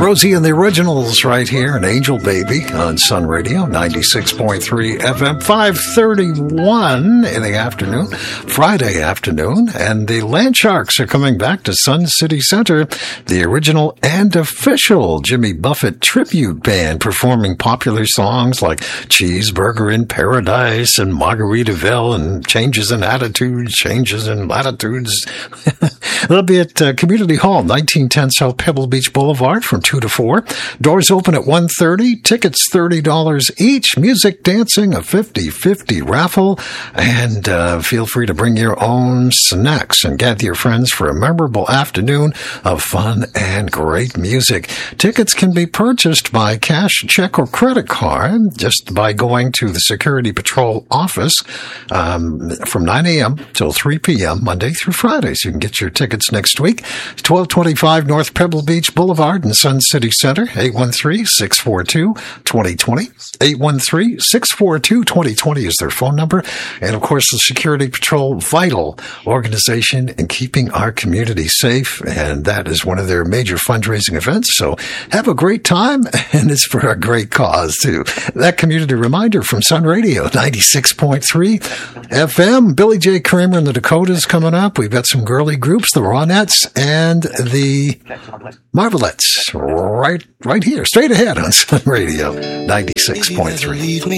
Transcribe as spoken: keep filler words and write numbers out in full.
Rosie and the Originals right here, an Angel Baby on Sun Radio, ninety-six point three F M, five thirty-one in the afternoon, Friday afternoon, and the Land Sharks are coming back to Sun City Center, the original and official Jimmy Buffett tribute band performing popular songs like Cheeseburger in Paradise and Margaritaville and Changes in Attitudes, Changes in Latitudes. They'll be at uh, Community Hall, nineteen ten South Pebble Beach Boulevard from two to four. Doors open at one thirty. Tickets thirty dollars each. Music, dancing, a fifty-fifty raffle. And uh, feel free to bring your own snacks and gather your friends for a memorable afternoon of fun and great music. Tickets can be purchased by cash, check, or credit card just by going to the Security Patrol office um, from nine a.m. till three p.m. Monday through Friday. So you can get your tickets next week. twelve twenty-five North Pebble Beach Boulevard in Sun City Center. eight one three, six four two, two zero two zero. eight one three, six four two, two zero two zero is their phone number. And of course, the Security Patrol, vital organization in keeping our community safe. And that is one of their major fundraising events. So have a great time. And it's for a great cause too. That community reminder from Sun Radio, ninety-six point three F M. Billy J. Kramer and the Dakotas coming up. We've got some girly groups, the Ronettes and the Marvelettes, right, right here, straight ahead on Sun Radio, ninety-six point three.